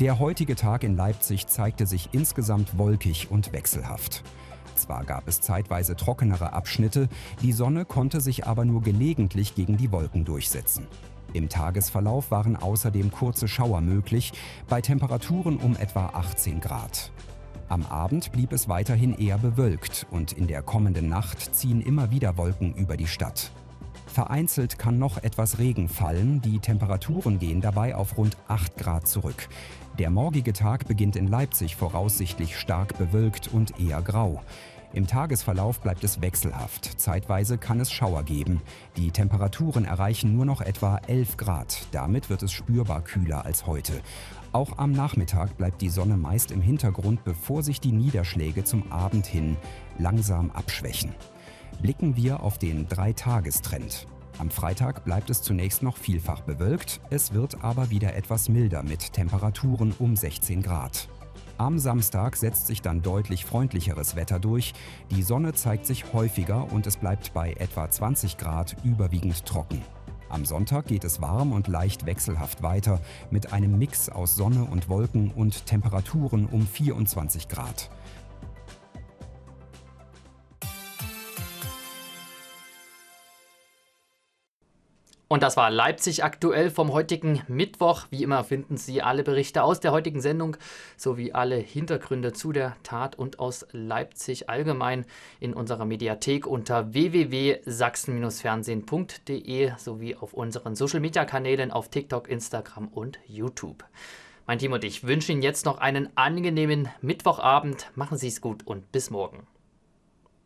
Der heutige Tag in Leipzig zeigte sich insgesamt wolkig und wechselhaft. Zwar gab es zeitweise trockenere Abschnitte, die Sonne konnte sich aber nur gelegentlich gegen die Wolken durchsetzen. Im Tagesverlauf waren außerdem kurze Schauer möglich, bei Temperaturen um etwa 18 Grad. Am Abend blieb es weiterhin eher bewölkt und in der kommenden Nacht ziehen immer wieder Wolken über die Stadt. Vereinzelt kann noch etwas Regen fallen, die Temperaturen gehen dabei auf rund 8 Grad zurück. Der morgige Tag beginnt in Leipzig voraussichtlich stark bewölkt und eher grau. Im Tagesverlauf bleibt es wechselhaft, zeitweise kann es Schauer geben. Die Temperaturen erreichen nur noch etwa 11 Grad, damit wird es spürbar kühler als heute. Auch am Nachmittag bleibt die Sonne meist im Hintergrund, bevor sich die Niederschläge zum Abend hin langsam abschwächen. Blicken wir auf den 3-Tagestrend. Am Freitag bleibt es zunächst noch vielfach bewölkt, es wird aber wieder etwas milder mit Temperaturen um 16 Grad. Am Samstag setzt sich dann deutlich freundlicheres Wetter durch, die Sonne zeigt sich häufiger und es bleibt bei etwa 20 Grad überwiegend trocken. Am Sonntag geht es warm und leicht wechselhaft weiter mit einem Mix aus Sonne und Wolken und Temperaturen um 24 Grad. Und das war Leipzig aktuell vom heutigen Mittwoch. Wie immer finden Sie alle Berichte aus der heutigen Sendung sowie alle Hintergründe zu der Tat und aus Leipzig allgemein in unserer Mediathek unter www.sachsen-fernsehen.de sowie auf unseren Social-Media-Kanälen auf TikTok, Instagram und YouTube. Mein Team und ich wünschen Ihnen jetzt noch einen angenehmen Mittwochabend. Machen Sie es gut und bis morgen.